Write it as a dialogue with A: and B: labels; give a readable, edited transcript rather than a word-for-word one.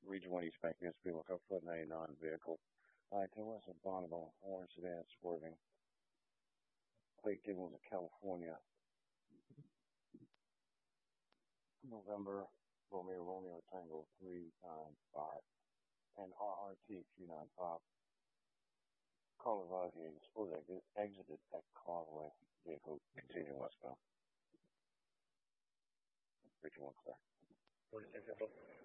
A: Region 1 East Bank, SP Lookout Flood 99 vehicle. To west of Bonneville, orange sedan swerving. Plate given to California. November, Romeo Tango 395. And RRT 395. Caller Vazia, suppose exited at Causeway. Vehicle continuing westbound. Region 1 clear.
B: 46